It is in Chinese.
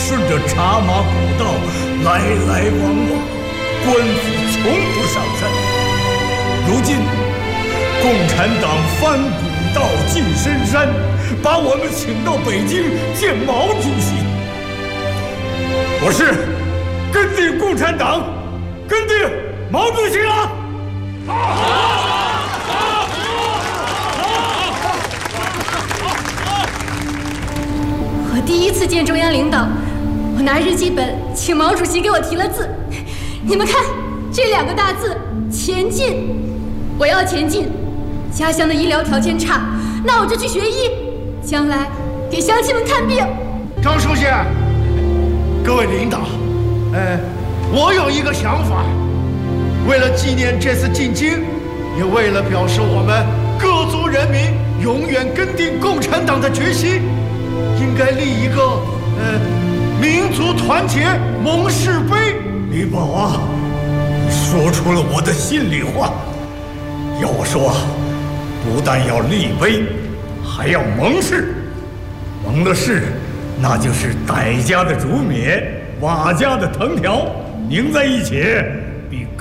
顺着茶马古道来来往往，官府从不上山。如今，共产党翻古道进深山，把我们请到北京见毛主席。我是跟定共产党，跟定毛主席了。 我第一次见中央领导，我拿日记本请毛主席给我题了字。你们看，这2个大字“前进”。我要前进。家乡的医疗条件差，那我就去学医，将来给乡亲们看病。 张书记，各位领导，我有一个想法，为了纪念这次进京，也为了表示我们各族人民永远跟定共产党的决心，应该立一个民族团结盟誓碑。 李宝啊，你说出了我的心里话。要我说，不但要立碑，还要盟誓。盟了誓，那就是傣家的竹篾，佤家的藤条，拧在一起，比